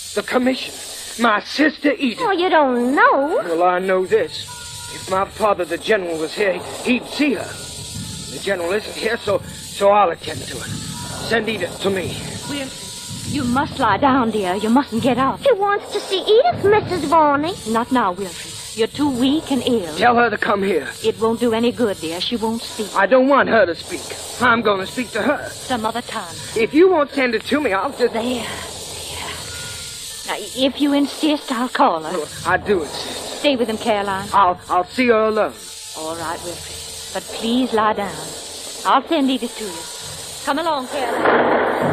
The commission. My sister Edith. Oh, you don't know. Well, I know this. If my father, the general, was here, he'd see her. The general isn't here, so I'll attend to it. Send Edith to me. You must lie down, dear. You mustn't get up. She wants to see Edith, Mrs. Varney. Not now, Wilfred. You're too weak and ill. Tell her to come here. It won't do any good, dear. She won't speak. I don't want her to speak. I'm going to speak to her. Some other time. If you won't send her to me, I'll just... There. Now, if you insist, I'll call her. Oh, I do insist. Stay with him, Caroline. I'll see her alone. All right, Wilfred. But please lie down. I'll send Edith to you. Come along, Caroline.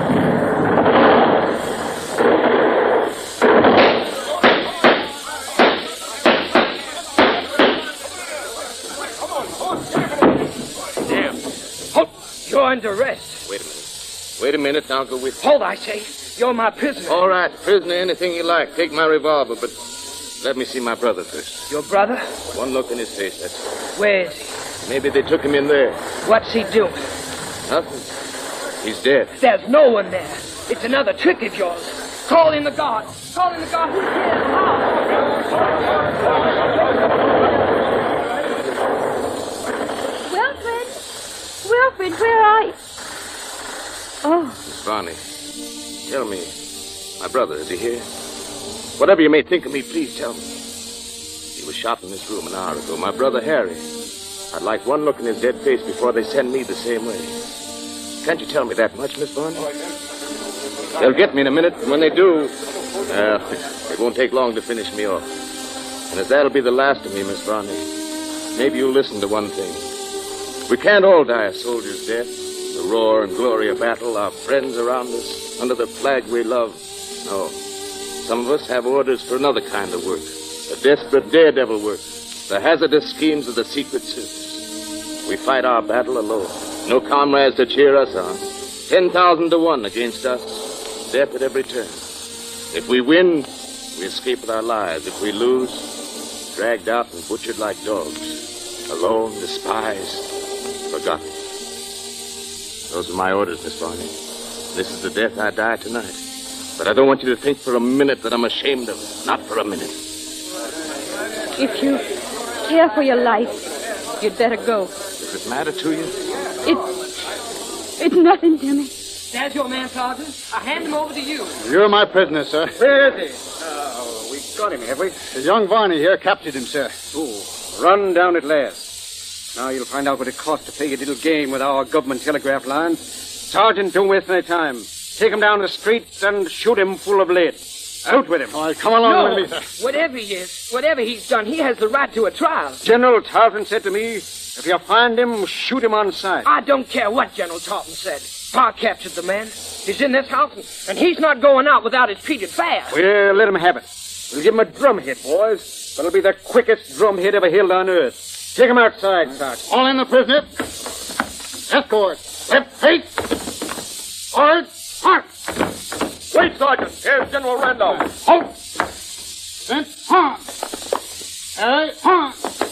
You're under arrest. Wait a minute, and I'll go with you. Hold, I say. You're my prisoner. All right, prisoner, anything you like. Take my revolver, but let me see my brother first. Your brother? One look in his face, that's all. Where is he? Maybe they took him in there. What's he doing? Nothing. He's dead. There's no one there. It's another trick of yours. Call in the guard. Call in the guard. Who's here? Wilfred, where are you? Oh. Miss Varney, tell me, my brother, is he here? Whatever you may think of me, please tell me. He was shot in this room an hour ago. My brother, Harry. I'd like one look in his dead face before they send me the same way. Can't you tell me that much, Miss Varney? They'll get me in a minute, and when they do, well, it won't take long to finish me off. And as that'll be the last of me, Miss Varney, maybe you'll listen to one thing. We can't all die a soldier's death. The roar and glory of battle, our friends around us, under the flag we love. No. Some of us have orders for another kind of work. The desperate daredevil work. The hazardous schemes of the Secret Service. We fight our battle alone. No comrades to cheer us on. 10,000 to 1 against us. Death at every turn. If we win, we escape with our lives. If we lose, dragged out and butchered like dogs. Alone, despised, forgotten. Those are my orders, Miss Varney. This is the death I die tonight. But I don't want you to think for a minute that I'm ashamed of it. Not for a minute. If you care for your life, you'd better go. Does it matter to you? It's nothing to me. There's your man, Sergeant. I hand him over to you. You're my prisoner, sir. Where is he? We got him, have we? The young Varney here captured him, sir. Oh, run down at last. Now you'll find out what it costs to play a little game with our government telegraph lines. Sergeant, don't waste any time. Take him down the street and shoot him full of lead. Out with him. All right, come along with me, sir. Whatever he is, whatever he's done, he has the right to a trial. General Tarleton said to me, if you find him, shoot him on sight. I don't care what General Tarleton said. Pa captured the man. He's in this house, and he's not going out without his treated fair. Well, let him have it. We'll give him a drum hit, boys. That'll be the quickest drum hit ever held on earth. Take him outside, Sergeant. All in the prisoner. Escort. Left feet. Forward. March. Wait, Sergeant. Here's General Randolph. Halt. Then on. Harry, on.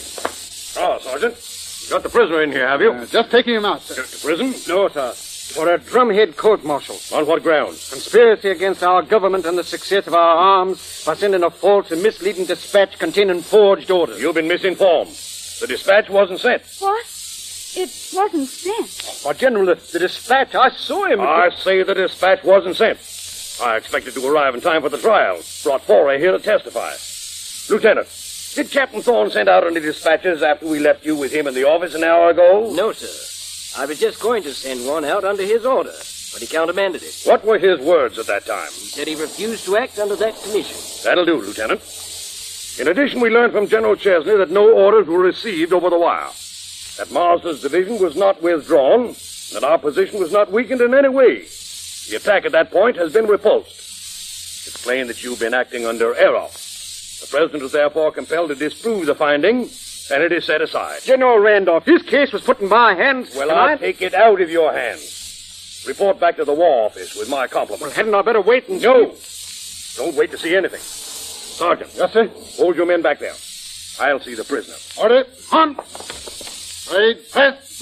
Oh, Sergeant. You got the prisoner in here, have you? Just taking him out, sir. To prison? No, sir. For a drumhead court-martial. On what grounds? Conspiracy against our government and the success of our arms by sending a false and misleading dispatch containing forged orders. You've been misinformed. The dispatch wasn't sent. What? It wasn't sent. Oh, General, the dispatch, I saw him. I say the dispatch wasn't sent. I expected to arrive in time for the trial. Brought Foray here to testify. Lieutenant, did Captain Thorne send out any dispatches after we left you with him in the office an hour ago? No, sir. I was just going to send one out under his order, but he countermanded it. What were his words at that time? He said he refused to act under that commission. That'll do, Lieutenant. In addition, we learned from General Chesney that no orders were received over the wire. That Marsden's division was not withdrawn, that our position was not weakened in any way. The attack at that point has been repulsed. It's plain that you've been acting under error. The President was therefore compelled to disprove the finding, and it is set aside. General Randolph, his case was put in my hands. Well, I'll take it out of your hands. Report back to the War Office with my compliments. Well, hadn't I better wait and... No. Don't wait to see anything. Sergeant. Yes, sir. Hold your men back there. I'll see the prisoner. Order. On. Ready.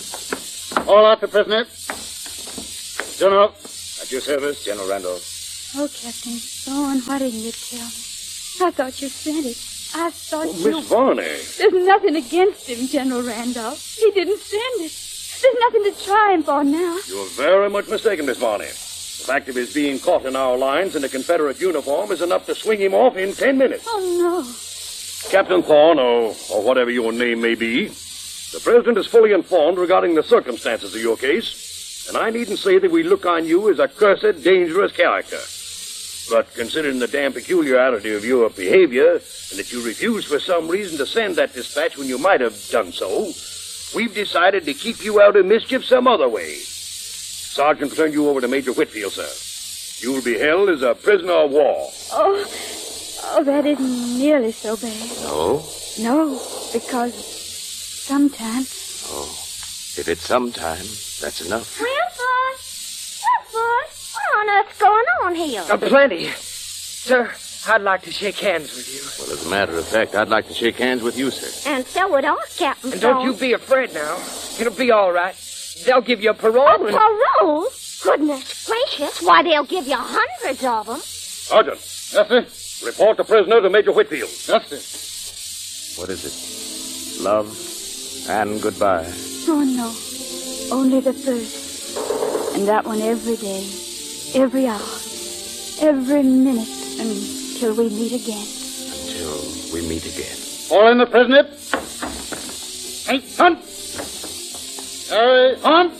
Press. All out the prisoner. General. At your service, General Randolph. Oh, Captain Thorne, why didn't you tell me? I thought you sent it. I thought you... Miss Varney. There's nothing against him, General Randolph. He didn't send it. There's nothing to try him for now. You're very much mistaken, Miss Varney. The fact of his being caught in our lines in a Confederate uniform is enough to swing him off in 10 minutes. Oh, no. Captain Thorne, or whatever your name may be, the President is fully informed regarding the circumstances of your case, and I needn't say that we look on you as a cursed, dangerous character. But considering the damn peculiarity of your behavior, and that you refused for some reason to send that dispatch when you might have done so, we've decided to keep you out of mischief some other way. Sergeant will turn you over to Major Whitfield, sir. You will be held as a prisoner of war. Oh, that isn't nearly so bad. No? No, because sometimes... Oh, if it's sometime, that's enough. Wilford! Wilford! What on earth's going on here? Plenty. Sir, I'd like to shake hands with you. Well, as a matter of fact, I'd like to shake hands with you, sir. And so would our Captain And don't Thorne. you be afraid now. It'll be all right. They'll give you a parole. and... Parole? Goodness gracious, why, they'll give you hundreds of them. Sergeant. Yes, sir? Report the prisoner to Major Whitfield. Yes, sir. What is it? Love and goodbye. Oh, no. Only the first. And that one every day, every hour, every minute, until we meet again. Until we meet again. All in the prison. Hey, hunt! Harry, hunt!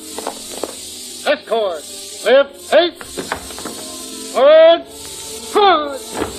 Escort! Lift, hey! Forward! Forward!